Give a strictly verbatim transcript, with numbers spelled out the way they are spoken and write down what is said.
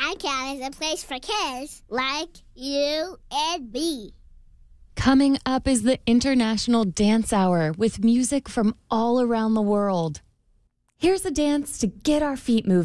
Nightgown is a place for kids like you and me. Coming up is the International Dance Hour with music from all around the world. Here's a dance to get our feet moving.